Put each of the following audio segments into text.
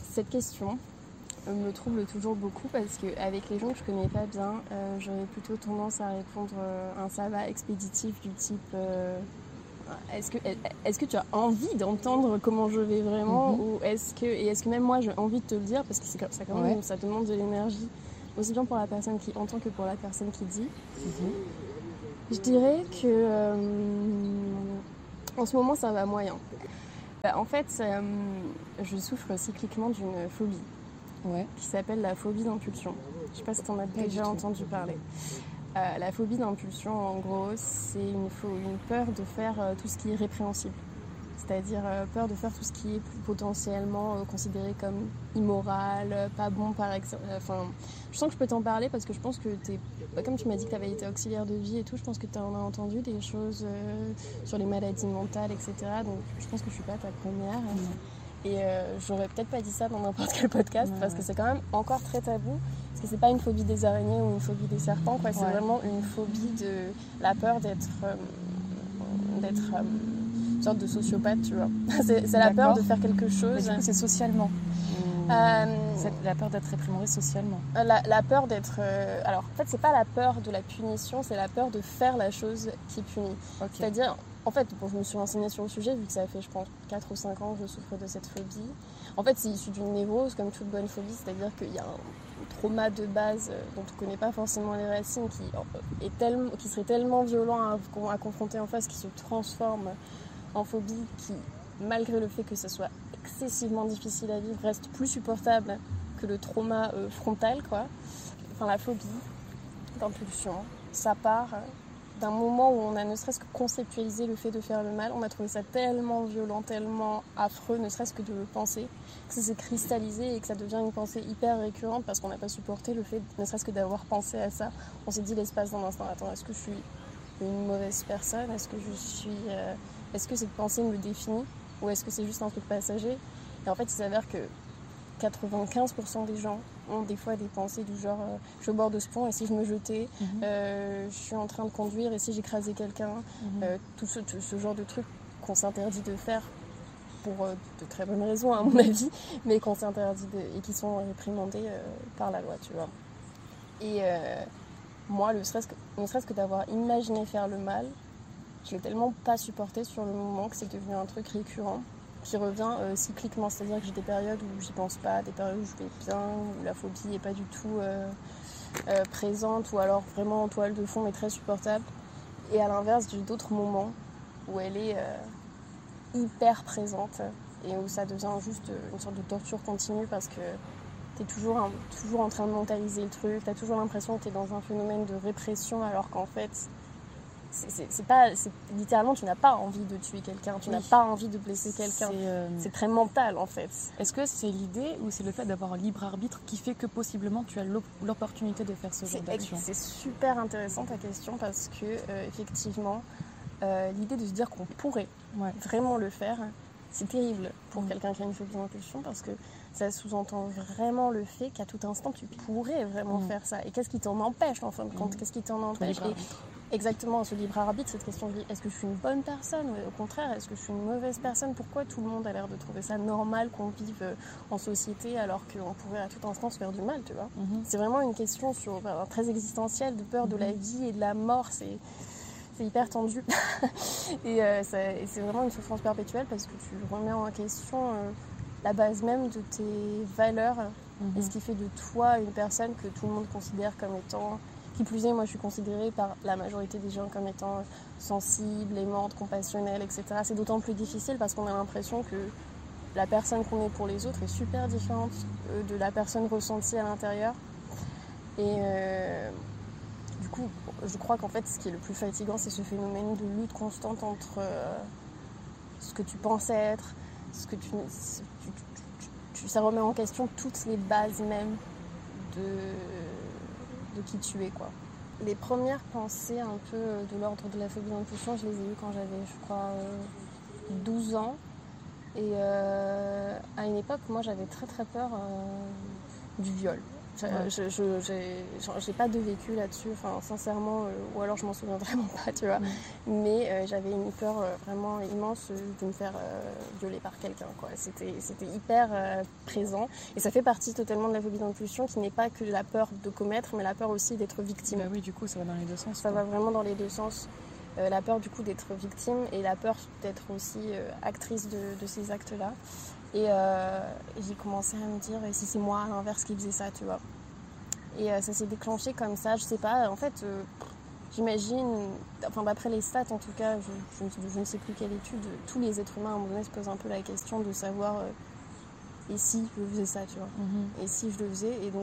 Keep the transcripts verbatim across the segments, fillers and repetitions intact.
Cette question me trouble toujours beaucoup parce qu'avec les gens que je connais pas bien, euh, j'aurais plutôt tendance à répondre euh, un ça va expéditif du type euh, est-ce que, est-ce que tu as envie d'entendre comment je vais vraiment mm-hmm. ou est-ce que, et est-ce que même moi j'ai envie de te le dire parce que c'est, ça, quand même, ouais. ça demande de l'énergie aussi bien pour la personne qui entend que pour la personne qui dit. Mm-hmm. Je dirais que euh, en ce moment ça va moyen. En fait, euh, je souffre cycliquement d'une phobie ouais. qui s'appelle la phobie d'impulsion. Je ne sais pas si tu en as pas déjà entendu parler. Euh, la phobie d'impulsion, en gros, c'est une, une peur de faire euh, tout ce qui est répréhensible. C'est-à-dire euh, peur de faire tout ce qui est potentiellement euh, considéré comme immoral, euh, pas bon par exemple. Enfin, je sens que je peux t'en parler parce que je pense que t'es, bah, comme tu m'as dit que tu avais été auxiliaire de vie et tout, je pense que tu en as entendu des choses euh, sur les maladies mentales, et cetera. Donc je pense que je suis pas ta première. Mmh. Et euh, j'aurais peut-être pas dit ça dans n'importe quel podcast mmh, parce que c'est quand même encore très tabou. Parce que c'est pas une phobie des araignées ou une phobie des serpents, quoi. C'est ouais. vraiment une phobie de la peur d'être... Euh, d'être euh, une sorte de sociopathe, tu vois. C'est, c'est la peur de faire quelque chose. Mais du coup, c'est socialement. Euh, c'est la peur d'être réprimandé socialement. La, la peur d'être... Euh, alors, en fait, c'est pas la peur de la punition, c'est la peur de faire la chose qui punit. Okay. C'est-à-dire, en fait, bon, je me suis renseignée sur le sujet, vu que ça fait, je pense, quatre ou cinq ans que je souffre de cette phobie. En fait, c'est issu d'une névrose, comme toute bonne phobie, c'est-à-dire qu'il y a un trauma de base dont on ne connaît pas forcément les racines, qui, est tellement, qui serait tellement violent à, à confronter en face, qui se transforme en phobie, qui, malgré le fait que ce soit excessivement difficile à vivre, reste plus supportable que le trauma euh, frontal, quoi. Enfin, la phobie d'impulsion, ça part d'un moment où on a ne serait-ce que conceptualisé le fait de faire le mal. On a trouvé ça tellement violent, tellement affreux, ne serait-ce que de le penser, que ça s'est cristallisé et que ça devient une pensée hyper récurrente parce qu'on n'a pas supporté le fait, ne serait-ce que d'avoir pensé à ça. On s'est dit l'espace d'un instant, attends, est-ce que je suis une mauvaise personne ? Est-ce que je suis... Euh, est-ce que cette pensée me définit ? Ou est-ce que c'est juste un truc passager ? Et en fait, il s'avère que quatre-vingt-quinze pour cent des gens ont des fois des pensées du genre euh, je suis au bord de ce pont et si je me jetais, mm-hmm. euh, je suis en train de conduire et si j'écrasais quelqu'un, mm-hmm. euh, tout, ce, tout ce genre de trucs qu'on s'interdit de faire pour euh, de très bonnes raisons à mon avis, mais qu'on s'interdit de, et qui sont réprimandés euh, par la loi, tu vois. Et euh, moi, le stress, ne serait-ce que d'avoir imaginé faire le mal, je l'ai tellement pas supporté sur le moment que c'est devenu un truc récurrent qui revient euh, cycliquement, c'est-à-dire que j'ai des périodes où j'y pense pas, des périodes où je vais bien, où la phobie n'est pas du tout euh, euh, présente, ou alors vraiment en toile de fond mais très supportable. Et à l'inverse, j'ai d'autres moments où elle est euh, hyper présente et où ça devient juste une sorte de torture continue parce que t'es toujours, un, toujours en train de mentaliser le truc, t'as toujours l'impression que t'es dans un phénomène de répression alors qu'en fait... C'est, c'est, c'est pas, c'est, littéralement, tu n'as pas envie de tuer quelqu'un, tu oui. n'as pas envie de blesser quelqu'un. C'est, euh... c'est très mental, en fait. Est-ce que c'est l'idée ou c'est le fait d'avoir un libre arbitre qui fait que possiblement tu as l'opportunité de faire ce genre c'est, d'action ? C'est super intéressant ta question parce que, euh, effectivement, euh, l'idée de se dire qu'on pourrait ouais. vraiment le faire, c'est terrible pour mmh. quelqu'un qui a une phobie d'impulsion parce que ça sous-entend vraiment le fait qu'à tout instant, tu pourrais vraiment mmh. faire ça. Et qu'est-ce qui t'en empêche, en fin de compte ? mmh. Qu'est-ce qui t'en empêche ? Exactement, ce libre arbitre, cette question de est-ce que je suis une bonne personne ou au contraire, est-ce que je suis une mauvaise personne ? Pourquoi tout le monde a l'air de trouver ça normal qu'on vive en société alors qu'on pourrait à tout instant se faire du mal, tu vois ? mm-hmm. C'est vraiment une question sur, ben, très existentielle de peur mm-hmm. de la vie et de la mort, c'est, c'est hyper tendu. et, euh, ça, et c'est vraiment une souffrance perpétuelle parce que tu remets en question euh, la base même de tes valeurs mm-hmm. et ce qui fait de toi une personne que tout le monde considère comme étant... Qui plus est, moi je suis considérée par la majorité des gens comme étant sensible, aimante, compassionnelle, et cetera. C'est d'autant plus difficile parce qu'on a l'impression que la personne qu'on est pour les autres est super différente de la personne ressentie à l'intérieur. Et euh, du coup, je crois qu'en fait, ce qui est le plus fatigant, c'est ce phénomène de lutte constante entre euh, ce que tu pensais être, ce que tu, tu, tu, tu... Ça remet en question toutes les bases même de... de qui tu es, quoi. Les premières pensées un peu de l'ordre de la phobie d'impulsion, je les ai eues quand j'avais, je crois, euh, douze ans. Et euh, à une époque, moi, j'avais très très peur euh, du viol. J'ai, ouais. je, je, j'ai, j'ai pas de vécu là-dessus, enfin, sincèrement, euh, ou alors je m'en souviens vraiment pas, tu vois. Mm. Mais euh, j'avais une peur euh, vraiment immense de me faire euh, violer par quelqu'un, quoi. C'était, c'était hyper euh, présent. Et ça fait partie totalement de la phobie d'impulsion, qui n'est pas que la peur de commettre, mais la peur aussi d'être victime. Bah oui, du coup, ça va dans les deux sens. Ça quoi. va vraiment dans les deux sens. Euh, la peur, du coup, d'être victime et la peur d'être aussi euh, actrice de, de ces actes-là. Et, euh, et j'ai commencé à me dire, et si c'est moi, à l'inverse, qui faisait ça, tu vois. Et euh, ça s'est déclenché comme ça, je sais pas, en fait, euh, j'imagine, enfin d'après les stats en tout cas, je, je, je ne sais plus quelle étude, tous les êtres humains à un moment donné se posent un peu la question de savoir, euh, et si je faisais ça, tu vois. Mm-hmm. Et si je le faisais, et donc,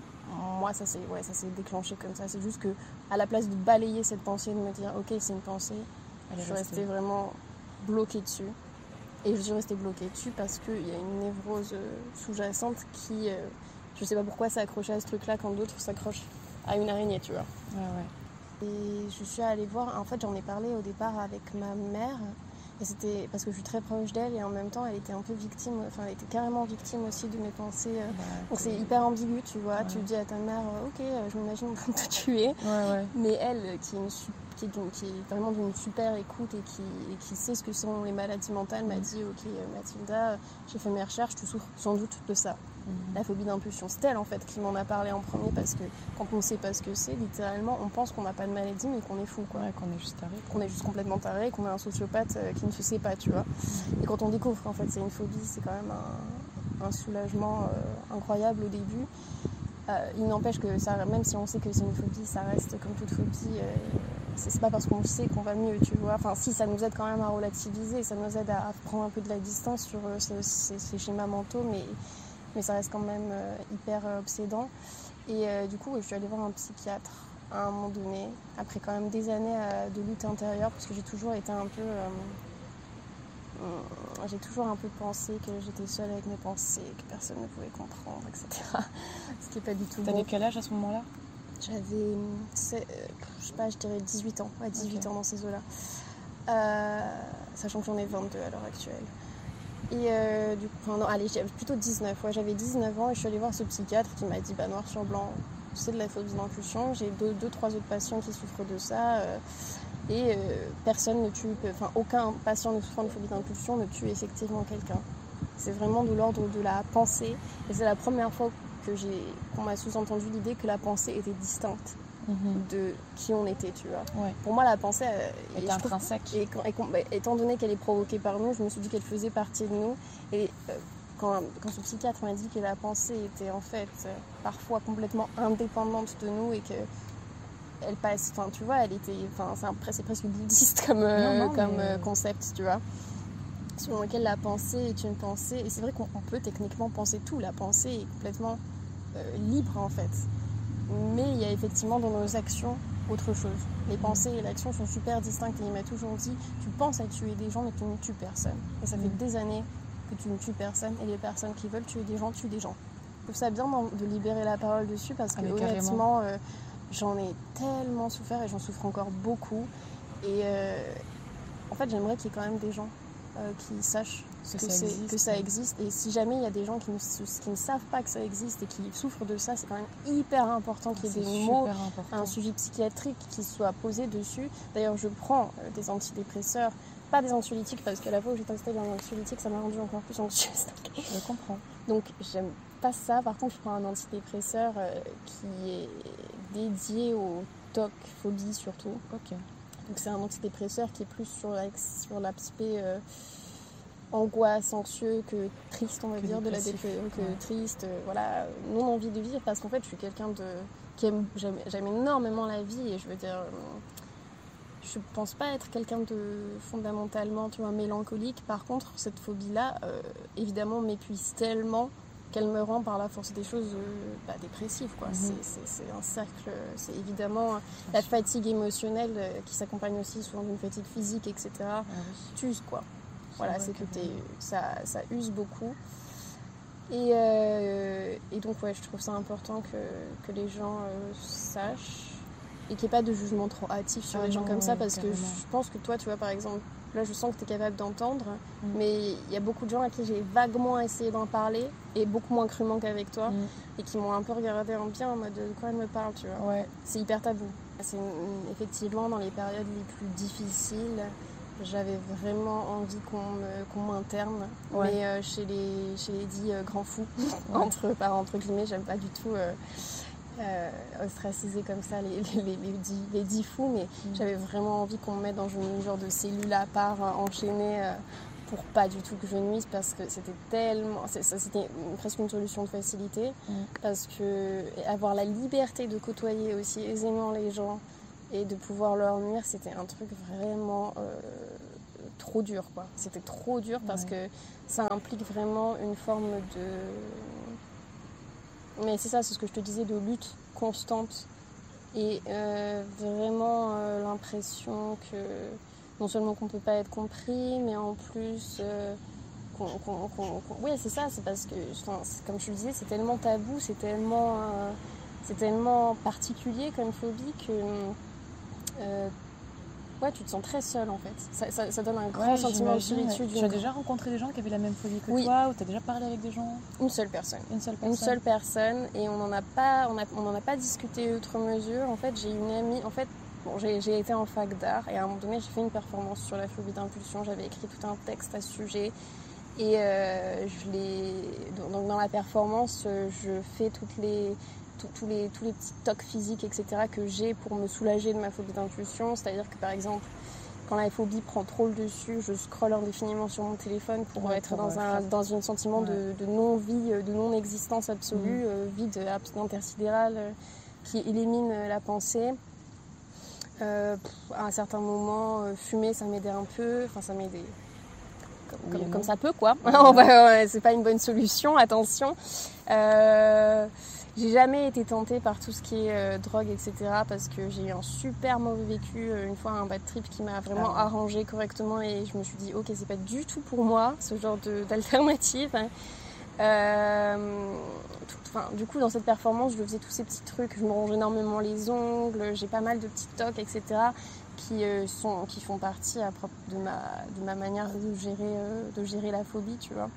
moi, ça s'est, ouais, ça s'est déclenché comme ça. C'est juste que, à la place de balayer cette pensée, de me dire, ok, c'est une pensée, elle je suis restée vraiment bloquée dessus. Et je suis restée bloquée dessus parce qu'il y a une névrose sous-jacente qui, euh, je sais pas pourquoi, s'est accrochée à ce truc-là quand d'autres s'accrochent à une araignée, tu vois. Ouais, ouais. Et je suis allée voir, en fait, j'en ai parlé au départ avec ma mère, et c'était parce que je suis très proche d'elle, et en même temps, elle était un peu victime, enfin, elle était carrément victime aussi de mes pensées. Euh, bah, donc c'est hyper ambigu, tu vois. Ouais. Tu dis à ta mère, ok, euh, je m'imagine te tuer, ouais, ouais. Mais elle, qui est une super Qui est, qui est vraiment d'une super écoute et qui, et qui sait ce que sont les maladies mentales, m'a dit ok Mathilda, j'ai fait mes recherches, tu souffres sans doute de ça, mm-hmm. la phobie d'impulsion. C'est elle en fait qui m'en a parlé en premier, parce que quand on ne sait pas ce que c'est, littéralement on pense qu'on n'a pas de maladie mais qu'on est fou, quoi. Ouais, qu'on est juste taré, qu'on est juste complètement taré, qu'on est un sociopathe euh, qui ne se sait pas, tu vois. Mm-hmm. Et quand on découvre qu'en fait c'est une phobie, c'est quand même un, un soulagement euh, incroyable au début. Euh, il n'empêche que ça, même si on sait que c'est une phobie, ça reste comme toute phobie. Euh, c'est, c'est pas parce qu'on le sait qu'on va mieux, tu vois. Enfin, si, ça nous aide quand même à relativiser, ça nous aide à, à prendre un peu de la distance sur euh, ces, ces, ces schémas mentaux, mais, mais ça reste quand même euh, hyper euh, obsédant. Et euh, du coup, je suis allée voir un psychiatre à un moment donné, après quand même des années euh, de lutte intérieure, parce que j'ai toujours été un peu... Euh, J'ai toujours un peu pensé que j'étais seule avec mes pensées, que personne ne pouvait comprendre, et cetera. Ce qui n'est pas du tout bon. T'avais quel âge à ce moment-là ? J'avais, c'est, euh, je sais pas, je dirais dix-huit ans. Ouais, dix-huit okay. ans dans ces eaux-là. Euh, sachant que j'en ai vingt-deux à l'heure actuelle. Et euh, du coup, enfin, non, allez, j'avais plutôt dix-neuf. Ouais, j'avais dix-neuf ans et je suis allée voir ce psychiatre qui m'a dit, bah, noir sur blanc, c'est de la phobie d'impulsion. J'ai deux, deux, trois autres patients qui souffrent de ça. Euh, Et euh, personne ne tue, enfin aucun patient ne souffrant de phobie d'impulsion ne tue effectivement quelqu'un. C'est vraiment de l'ordre de la pensée. Et c'est la première fois que j'ai, qu'on m'a sous-entendu l'idée que la pensée était distincte mm-hmm. de qui on était, tu vois. Ouais. Pour moi, la pensée euh, est intrinsèque. Et, et, et étant donné qu'elle est provoquée par nous, je me suis dit qu'elle faisait partie de nous. Et euh, quand, quand ce psychiatre m'a dit que la pensée était en fait euh, parfois complètement indépendante de nous et que elle passe, enfin tu vois, elle était, enfin c'est, c'est presque bouddhiste comme, euh, non, non, comme mais... concept, tu vois, selon lequel la pensée est une pensée, et c'est vrai qu'on peut techniquement penser tout, la pensée est complètement euh, libre en fait, mais il y a effectivement dans nos actions autre chose. Les pensées et l'action sont super distinctes, et il m'a toujours dit, tu penses à tuer des gens mais tu ne tues personne, et ça fait mmh. des années que tu ne tues personne, et les personnes qui veulent tuer des gens tuent des gens. Je trouve ça bien de libérer la parole dessus, parce que ah, honnêtement euh, j'en ai tellement souffert et j'en souffre encore beaucoup. Et euh, en fait, j'aimerais qu'il y ait quand même des gens euh, qui sachent que, que, ça, c'est, existe, que ça existe. Et si jamais il y a des gens qui ne, qui ne savent pas que ça existe et qui souffrent de ça, c'est quand même hyper important qu'il y ait des mots, important. Un suivi psychiatrique qui soit posé dessus. D'ailleurs, je prends euh, des antidépresseurs, pas des anxiolytiques, parce qu'à la fois où j'étais installée dans un anxiolytique, ça m'a rendue encore plus anxieuse. Je comprends. Donc, j'aime pas ça. Par contre, je prends un antidépresseur euh, qui est dédié au T O C, phobie surtout. Ok. Donc c'est un antidépresseur qui est plus sur, la, sur l'aspect euh, angoisse, anxieux que triste, on va que dire, de la dépression, que ouais. triste, euh, voilà, non envie de vivre, parce qu'en fait je suis quelqu'un de qui aime, j'aime, j'aime énormément la vie, et je veux dire, euh, je pense pas être quelqu'un de fondamentalement, tu vois, mélancolique. Par contre, cette phobie-là, euh, évidemment, m'épuise tellement qu'elle me rend par la force des choses euh, bah, dépressive, quoi. Mm-hmm. C'est, c'est, c'est un cercle, c'est évidemment la fatigue émotionnelle euh, qui s'accompagne aussi souvent d'une fatigue physique, et cetera. Ah, oui. T'use, quoi. C'est voilà, c'est que t'es, ça, ça use beaucoup. Et, euh, et donc, ouais, je trouve ça important que, que les gens euh, sachent, et qu'il n'y ait pas de jugement trop hâtif sur ah les non, gens comme ça, parce carrément. Que je pense que toi, tu vois, par exemple, là je sens que tu es capable d'entendre, Mm. mais il y a beaucoup de gens à qui j'ai vaguement essayé d'en parler, et beaucoup moins crûment qu'avec toi, Mm. et qui m'ont un peu regardé en bien en mode de quoi elle me parle, tu vois. Ouais. C'est hyper tabou. C'est une- une- effectivement dans les périodes les plus difficiles, j'avais vraiment envie qu'on me- qu'on m'interne, Ouais. mais euh, chez les chez les dits euh, grands fous, Ouais. entre par entre guillemets, j'aime pas du tout euh, euh, ostraciser comme ça les, les, les, les dix, les dix fous, mais Mm. j'avais vraiment envie qu'on me mette dans une genre de cellule à part, euh, enchaînée, euh, pour pas du tout que je nuise, parce que c'était tellement, c'est- ça, c'était une- presque une solution de facilité, Mm. parce que avoir la liberté de côtoyer aussi aisément les gens et de pouvoir leur nuire, c'était un truc vraiment euh, trop dur, quoi. C'était trop dur parce Ouais. que ça implique vraiment une forme de... Mais c'est ça, c'est ce que je te disais, de lutte constante. Et euh, vraiment euh, l'impression que non seulement qu'on peut pas être compris, mais en plus... euh, qu'on, qu'on, qu'on, qu'on... Oui, c'est ça, c'est parce que, enfin, c'est, comme je le disais, c'est tellement tabou, c'est tellement, euh, c'est tellement particulier comme phobie que... Euh, ouais, tu te sens très seule en fait. Ça, ça, ça donne un grand Ouais, sentiment de j'imagine, ouais. solitude. Tu as une- déjà rencontré des gens qui avaient la même phobie que Oui. toi, ou tu as déjà parlé avec des gens? Une seule personne. Une seule personne. Une seule personne, et on n'en a pas, on a, on en a pas discuté outre mesure. En fait, j'ai une amie, en fait, bon, j'ai, j'ai été en fac d'art, et à un moment donné, j'ai fait une performance sur la phobie d'impulsion. J'avais écrit tout un texte à ce sujet, et euh, je l'ai, donc dans la performance, je fais toutes les, tous, tous les, tous les petits tocs physiques, et cetera, que j'ai pour me soulager de ma phobie d'impulsion. C'est-à-dire que par exemple, quand la phobie prend trop le dessus, je scrolle indéfiniment sur mon téléphone pour Ouais, être pour, dans, euh, un, faire- dans un sentiment Ouais. de, de non-vie, de non-existence absolue, Mhm. euh, vide abs- intersidéral, euh, qui élimine euh, la pensée. Euh, pff, à un certain moment, euh, fumer, ça m'aidait un peu. Enfin, ça m'aidait comme, Oui comme- et non. comme ça peut, quoi. On va- ouais, c'est pas une bonne solution, attention. Euh, j'ai jamais été tentée par tout ce qui est euh, drogue, et cetera, parce que j'ai eu un super mauvais vécu euh, une fois, un bad trip qui m'a vraiment Ah ouais. arrangé correctement, et je me suis dit, ok, c'est pas du tout pour moi, ce genre de, d'alternative. Euh, tout- enfin, du coup, dans cette performance, je faisais tous ces petits trucs, je me ronge énormément les ongles, j'ai pas mal de petits tocs, et cetera, qui, euh, sont, qui font partie à propre de ma, de ma manière de gérer, euh, de gérer la phobie, tu vois.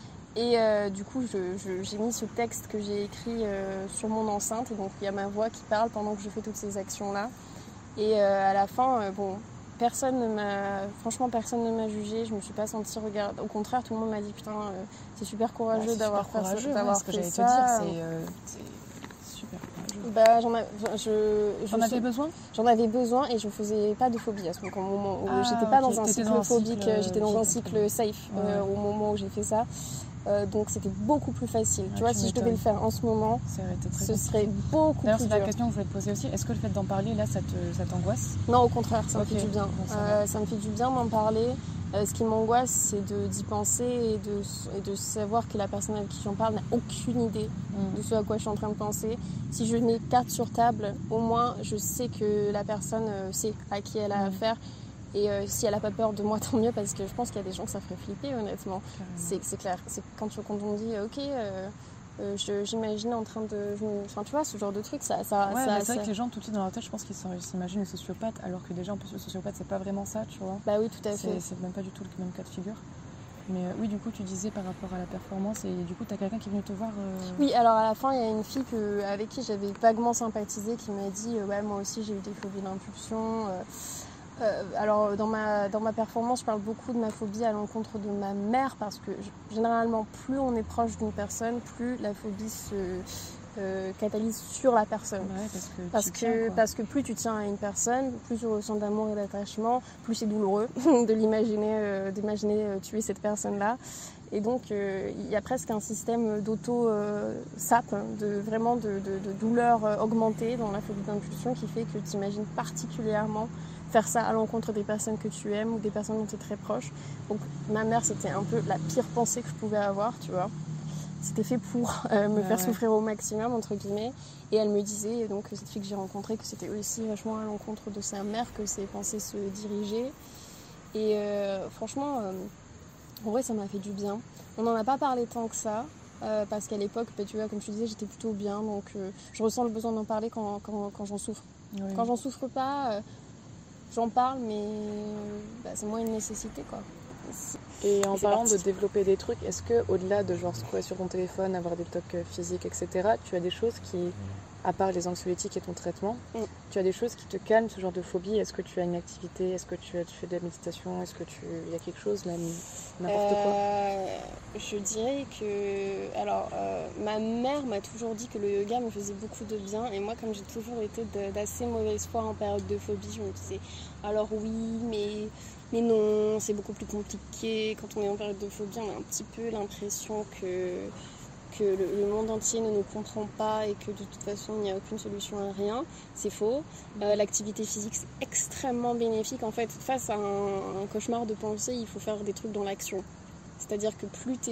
Et euh, du coup, je, je, j'ai mis ce texte que j'ai écrit euh, sur mon enceinte, et donc il y a ma voix qui parle pendant que je fais toutes ces actions-là. Et euh, à la fin, euh, bon, personne ne m'a, franchement, personne ne m'a jugée. Je me suis pas sentie regardée. Au contraire, tout le monde m'a dit putain, euh, c'est super courageux Bah, c'est d'avoir super fait, courageux, ça, ouais, d'avoir ce que fait j'allais ça. te dire, c'est, euh, c'est super courageux. Bah, j'en, a- je, je T'en avais sais- besoin? j'en avais besoin, et je faisais pas de phobie à ce moment où Ah, j'étais pas ok, dans un t'étais cycle dans un phobique, cycle, j'étais dans un vide, cycle entre safe euh, Ouais. au moment où j'ai fait ça. Euh, donc c'était beaucoup plus facile. Ouais, tu vois, tu si je devais le m'étonnes. faire en ce moment, Ça aurait été très ce compliqué. serait beaucoup D'ailleurs, plus c'est la dur. question que je voulais te poser aussi. Est-ce que le fait d'en parler, là, ça, te, ça t'angoisse? Non, au contraire, ça Ok, me fait du bien. bon, ça Euh, va. ça me fait du bien d'en parler. Euh, ce qui m'angoisse, c'est de, d'y penser et de, et de savoir que la personne avec qui j'en parle n'a aucune idée Mm. de ce à quoi je suis en train de penser. Si je mets carte sur table, au moins je sais que la personne euh, sait à qui elle a Mm. affaire. Et euh, si elle n'a pas peur de moi, tant mieux, parce que je pense qu'il y a des gens que ça ferait flipper, honnêtement. Carrément. C'est, c'est clair. C'est quand, tu, quand on dit, ok, euh, euh, je, j'imagine en train de... je me- Enfin, tu vois, ce genre de truc, ça... ça, Ouais, ça, mais c'est vrai ça- que les gens, tout de suite dans leur tête, je pense qu'ils s'en- ils s'imaginent le sociopathe, alors que déjà, en plus, le sociopathe, c'est pas vraiment ça, tu vois. Bah oui, tout à fait. C'est, c'est même pas du tout le même cas de figure. Mais euh, oui, du coup, tu disais par rapport à la performance, et du coup, t'as quelqu'un qui est venu te voir euh, Oui, alors à la fin, il y a une fille que, avec qui j'avais vaguement sympathisé qui m'a dit euh, ouais, moi aussi j'ai eu des phobies d'impulsion. Euh, euh, alors dans ma, dans ma performance, je parle beaucoup de ma phobie à l'encontre de ma mère, parce que g- généralement, plus on est proche d'une personne, plus la phobie se euh, catalyse sur la personne. Ouais, parce que Parce tu que, tiens, quoi. parce que plus tu tiens à une personne, plus tu ressens d'amour et d'attachement, plus c'est douloureux de l'imaginer, euh, d'imaginer euh, tuer cette personne-là. Et donc, euh, il y a presque un système d'auto-sap, de, vraiment de, de, de douleur euh, augmentée dans la phobie d'impulsion, qui fait que tu imagines particulièrement faire ça à l'encontre des personnes que tu aimes ou des personnes dont tu es très proche. Donc, ma mère, c'était un peu la pire pensée que je pouvais avoir, tu vois. C'était fait pour euh, me Ouais, faire ouais. souffrir au maximum, entre guillemets. Et elle me disait, donc cette fille que j'ai rencontrée, que c'était aussi vachement à l'encontre de sa mère que ses pensées se dirigeaient. Et euh, franchement, euh, en vrai, ça m'a fait du bien. On n'en a pas parlé tant que ça, euh, parce qu'à l'époque, bah, tu vois, comme tu disais, j'étais plutôt bien. Donc euh, je ressens le besoin d'en parler quand, quand, quand j'en souffre. Oui. Quand j'en souffre pas, euh, j'en parle, mais bah, c'est moins une nécessité, quoi. Et en Et parlant parti. de développer des trucs, est-ce que au-delà de genre scroller sur ton téléphone, avoir des tocs physiques, et cetera, tu as des choses qui, à part les anxiolytiques et ton traitement, mm. tu as des choses qui te calment ce genre de phobie? Est-ce que tu as une activité? Est-ce que tu, as, tu fais de la méditation? Est-ce que tu, il y a quelque chose, même n'importe euh, quoi? Je dirais que, alors, euh, ma mère m'a toujours dit que le yoga me faisait beaucoup de bien, et moi, comme j'ai toujours été de, d'assez mauvaise foi en période de phobie, je me disais, alors oui, mais Mais non, c'est beaucoup plus compliqué. Quand on est en période de phobie, on a un petit peu l'impression que, que le, le monde entier ne nous comprend pas et que de toute façon, il n'y a aucune solution à rien. C'est faux. Euh, l'activité physique, c'est extrêmement bénéfique. En fait, face à un, un cauchemar de pensée, il faut faire des trucs dans l'action. C'est-à-dire que plus tu